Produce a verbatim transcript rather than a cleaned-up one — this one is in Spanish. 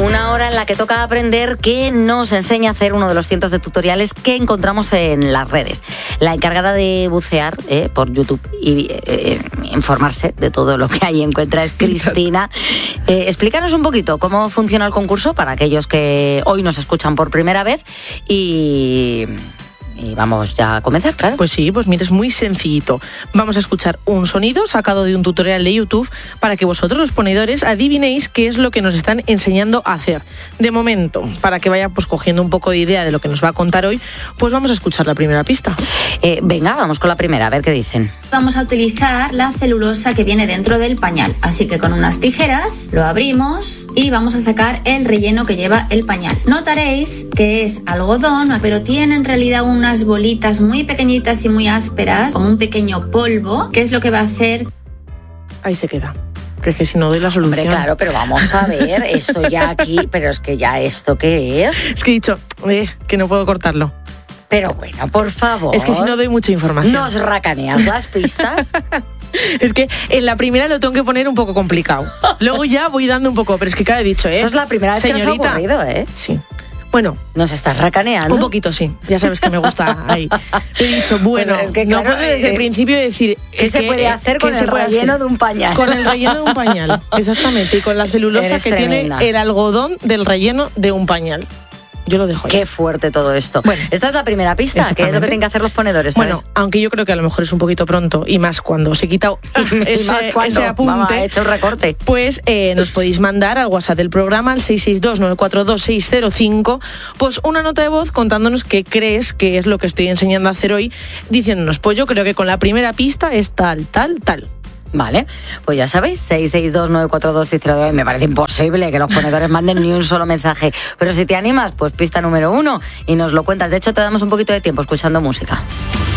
Una hora en la que toca aprender qué nos enseña a hacer uno de los cientos de tutoriales que encontramos en las redes. La encargada de bucear eh, por YouTube y eh, informarse de todo lo que ahí encuentra es Cristina. Eh, explícanos un poquito cómo funciona el concurso para aquellos que hoy nos escuchan por primera vez y... Y vamos ya a comenzar, claro. Pues sí, pues mira, es muy sencillito. Vamos a escuchar un sonido sacado de un tutorial de YouTube para que vosotros, los ponedores, adivinéis qué es lo que nos están enseñando a hacer. De momento, para que vaya pues cogiendo un poco de idea de lo que nos va a contar hoy, pues vamos a escuchar la primera pista. Eh, venga, vamos con la primera, a ver qué dicen. Vamos a utilizar la celulosa que viene dentro del pañal. Así que con unas tijeras lo abrimos y vamos a sacar el relleno que lleva el pañal. Notaréis que es algodón, pero tiene en realidad unas bolitas muy pequeñitas y muy ásperas, como un pequeño polvo, que es lo que va a hacer... Ahí se queda. Que es que si no doy la solución... Hombre, claro, pero vamos a ver, esto ya aquí, pero es que ya esto ¿qué es? Es que he dicho eh, que no puedo cortarlo. Pero bueno, por favor. Es que si no doy mucha información. ¿Nos racaneas las pistas? Es que en la primera lo tengo que poner un poco complicado. Luego ya voy dando un poco, pero es que claro, he dicho, ¿eh? Esto es la primera vez señorita, que nos ha ocurrido, ¿eh? Sí. Bueno, ¿nos estás racaneando? Un poquito, sí. Ya sabes que me gusta ahí. He dicho, bueno, pues es que, claro, no puedo desde eh, el principio decir... ¿Qué se que, puede hacer con el relleno de un pañal? Con el relleno de un pañal, exactamente. Y con la celulosa Eres que tremenda. Tiene el algodón del relleno de un pañal. Yo lo dejo ahí. Qué fuerte todo esto. Bueno, esta es la primera pista, que es lo que tienen que hacer los ponedores. ¿sabes? Bueno, aunque yo creo que a lo mejor es un poquito pronto, y más cuando os he quitado ese, ese apunte, Mamá, he hecho un recorte. Pues eh, nos podéis mandar al WhatsApp del programa, al seis seis dos, nueve cuatro dos, seis cero cinco, pues una nota de voz contándonos qué crees que es lo que estoy enseñando a hacer hoy, diciéndonos, pues yo creo que con la primera pista es tal, tal, tal. Vale, pues ya sabéis, seis seis dos, nueve cuatro dos, seis cero dos. Me parece imposible que los ponedores manden ni un solo mensaje. Pero si te animas, pues pista número uno y nos lo cuentas. De hecho, te damos un poquito de tiempo escuchando música.